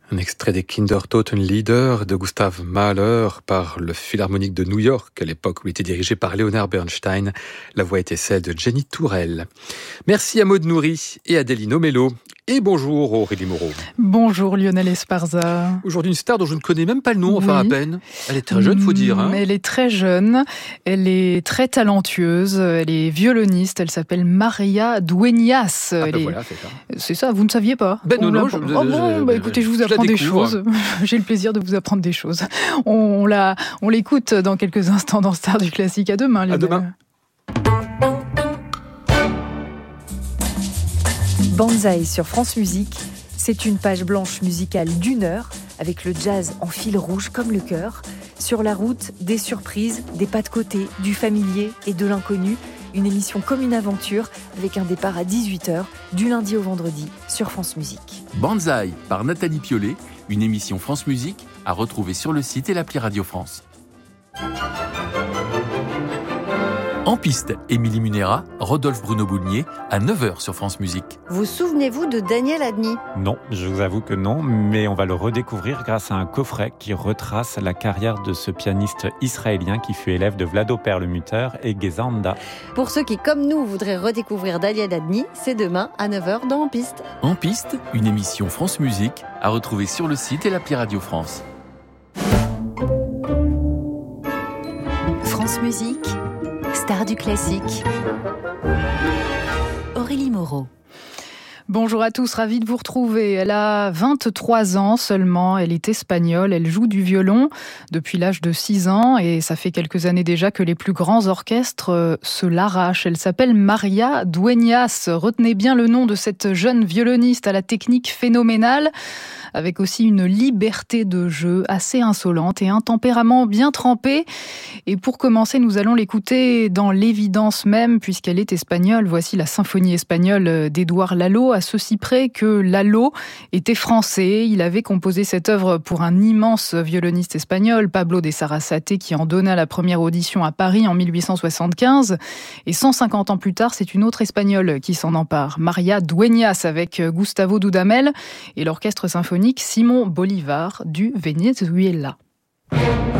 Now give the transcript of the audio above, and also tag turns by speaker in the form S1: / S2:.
S1: Un extrait des Kindertotenlieder de Gustav Mahler par le Philharmonique de New York, à l'époque où il était dirigé par Leonard Bernstein. La voix était celle de Jenny Tourelle. Merci à Maud Nourri et Adélino Mello. Et bonjour Aurélie Moreau.
S2: Bonjour Lionel Esparza.
S1: Aujourd'hui une star dont je ne connais même pas le nom, enfin
S2: Oui.
S1: à peine. Elle est très jeune, faut dire. Hein.
S2: Elle est très jeune, elle est très talentueuse, elle est violoniste, elle s'appelle Maria Dueñas.
S1: Voilà, c'est ça.
S2: C'est ça, vous ne saviez pas?
S1: Non,
S2: écoutez, je vous apprends des choses. J'ai le plaisir de vous apprendre des choses. On l'écoute dans quelques instants dans Star du Classique. À demain, Lionel.
S1: À demain.
S3: Banzai sur France Musique, c'est une page blanche musicale d'1 heure, avec le jazz en fil rouge comme le cœur. Sur la route, des surprises, des pas de côté, du familier et de l'inconnu. Une émission comme une aventure, avec un départ à 18h, du lundi au vendredi, sur France Musique.
S4: Banzai par Nathalie Piollet, une émission France Musique à retrouver sur le site et l'appli Radio France. En piste, Émilie Munera, Rodolphe Bruno Boulnier, à 9h sur France Musique.
S5: Vous souvenez-vous de Daniel Adny ?
S6: Non, je vous avoue que non, mais on va le redécouvrir grâce à un coffret qui retrace la carrière de ce pianiste israélien qui fut élève de Vlado Perlmutter et Geza Anda.
S5: Pour ceux qui, comme nous, voudraient redécouvrir Daniel Adny, c'est demain à 9h dans En Piste.
S4: En piste, une émission France Musique à retrouver sur le site et l'appli Radio France.
S3: France Musique, Star du Classique. Aurélie Moreau.
S2: Bonjour à tous, ravie de vous retrouver. Elle a 23 ans seulement, elle est espagnole, elle joue du violon depuis l'âge de 6 ans et ça fait quelques années déjà que les plus grands orchestres se l'arrachent. Elle s'appelle Maria Dueñas. Retenez bien le nom de cette jeune violoniste à la technique phénoménale, avec aussi une liberté de jeu assez insolente et un tempérament bien trempé. Et pour commencer, nous allons l'écouter dans l'évidence même, puisqu'elle est espagnole. Voici la symphonie espagnole d'Édouard Lalo, à ceci près que Lalo était français. Il avait composé cette œuvre pour un immense violoniste espagnol, Pablo de Sarasate, qui en donna la première audition à Paris en 1875. Et 150 ans plus tard, c'est une autre espagnole qui s'en empare, Maria Dueñas, avec Gustavo Dudamel et l'orchestre symphonique Simon Bolivar du Venezuela.